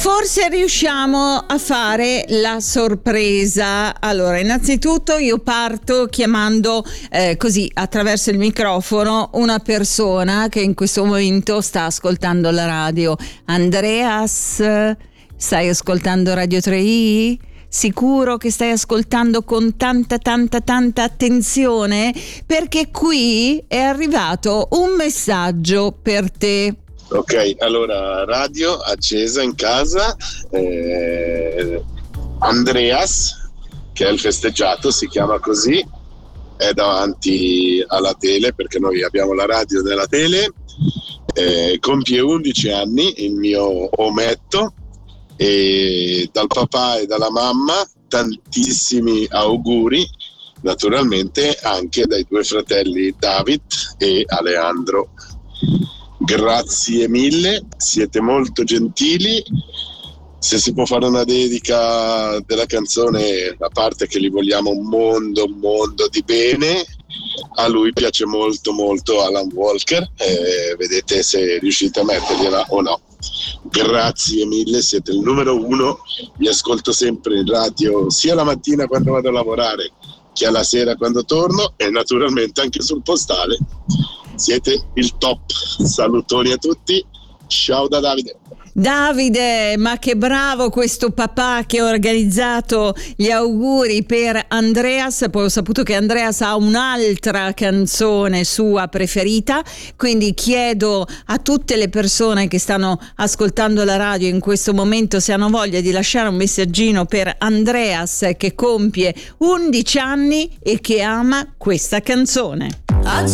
Forse riusciamo a fare la sorpresa. Allora, innanzitutto io parto chiamando così attraverso il microfono una persona che in questo momento sta ascoltando la radio. Andreas, stai ascoltando Radio 3i? Sicuro che stai ascoltando con tanta attenzione? Perché qui è arrivato un messaggio per te. Ok, allora radio accesa in casa, Andreas, che è il festeggiato, si chiama così, è davanti alla tele perché noi abbiamo la radio nella tele, compie 11 anni il mio ometto e dal papà e dalla mamma tantissimi auguri, naturalmente anche dai due fratelli David e Alejandro. Grazie mille, siete molto gentili. Se si può fare una dedica della canzone, a parte che gli vogliamo un mondo di bene, a lui piace molto Alan Walker, vedete se riuscite a mettergliela o no. Grazie mille, siete il numero uno, vi ascolto sempre in radio sia la mattina quando vado a lavorare che alla sera quando torno e naturalmente anche sul postale. Siete il top, salutoni a tutti, ciao da Davide. Davide, ma che bravo questo papà che ha organizzato gli auguri per Andreas. Poi ho saputo che Andreas ha un'altra canzone sua preferita, quindi chiedo a tutte le persone che stanno ascoltando la radio in questo momento se hanno voglia di lasciare un messaggino per Andreas che compie 11 anni e che ama questa canzone.